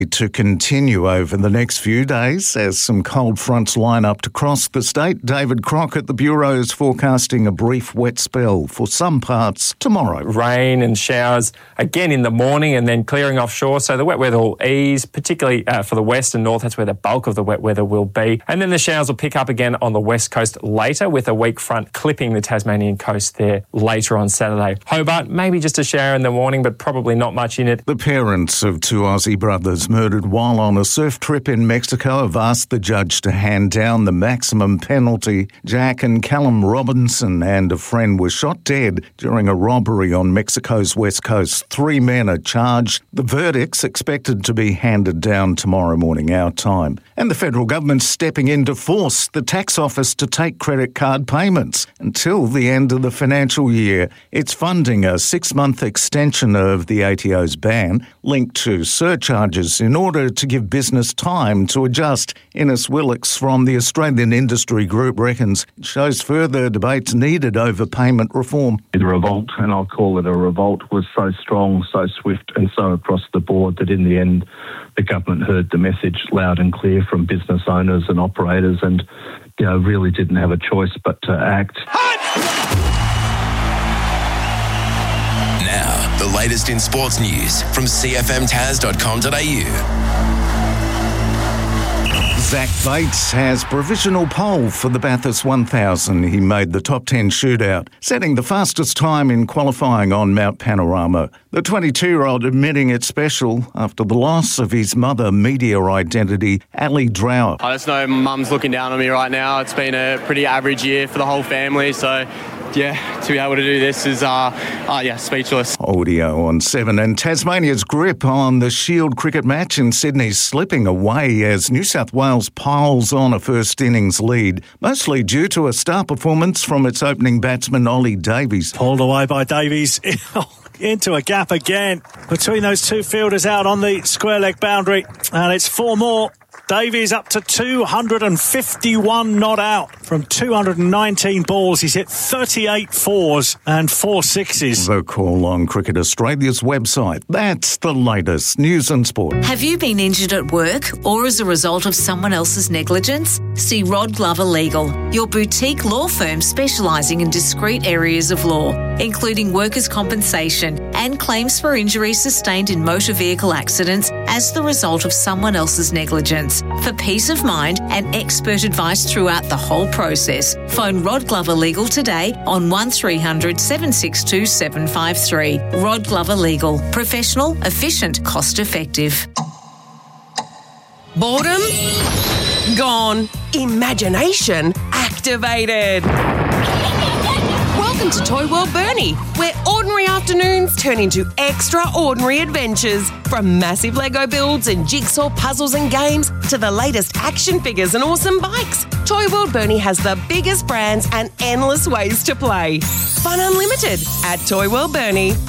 to continue over the next few days as some cold fronts line up to cross the state. David Crock at the Bureau is forecasting a brief wet spell for some parts tomorrow. Rain and showers again in the morning and then clearing offshore, so the wet weather will ease, particularly for the west and north. That's where the bulk of the wet weather will be. And then the showers will pick up again on the west coast later, with a weak front clipping the Tasmanian coast there later on Saturday. Hobart, maybe just a shower in the morning, but probably not much in it. The parents of two Aussie brothers murdered while on a surf trip in Mexico have asked the judge to hand down the maximum penalty. Jack and Callum Robinson and a friend were shot dead during a robbery on Mexico's west coast. 3 men are charged. The verdict's expected to be handed down tomorrow morning, our time. And the federal government's stepping in to force the tax office to take credit card payments until the end of the financial year. It's funding a 6-month extension of the ATO's ban linked to surcharges in order to give business time to adjust. Innes Willocks from the Australian Industry Group reckons it shows further debates needed over payment reform. The revolt, and I'll call it a revolt, was so strong, so swift and so across the board that in the end the government heard the message loud and clear from business owners and operators and really didn't have a choice but to act. Now, the latest in sports news from cfmtas.com.au. Zach Bates has provisional pole for the Bathurst 1000. He made the top 10 shootout, setting the fastest time in qualifying on Mount Panorama. The 22-year-old admitting it's special after the loss of his mother media identity, Ali Drower. I just know Mum's looking down on me right now. It's been a pretty average year for the whole family, so to be able to do this is, speechless. Audio on 7. And Tasmania's grip on the Shield cricket match in Sydney slipping away as New South Wales piles on a first innings lead, mostly due to a star performance from its opening batsman, Ollie Davies. Pulled away by Davies. Into a gap again between those two fielders out on the square leg boundary. And it's 4 more. Davies up to 251 not out from 219 balls. He's hit 38 fours and 4 sixes. The call on Cricket Australia's website. That's the latest news and sport. Have you been injured at work or as a result of someone else's negligence? See Rod Glover Legal, your boutique law firm specialising in discrete areas of law, including workers' compensation and claims for injuries sustained in motor vehicle accidents as the result of someone else's negligence. For peace of mind and expert advice throughout the whole process, phone Rod Glover Legal today on 1300 762 753. Rod Glover Legal. Professional, efficient, cost effective. Boredom? Gone. Imagination activated. Welcome to Toy World Burnie, where ordinary afternoons turn into extraordinary adventures. From massive Lego builds and jigsaw puzzles and games to the latest action figures and awesome bikes, Toy World Burnie has the biggest brands and endless ways to play. Fun unlimited at Toy World Burnie.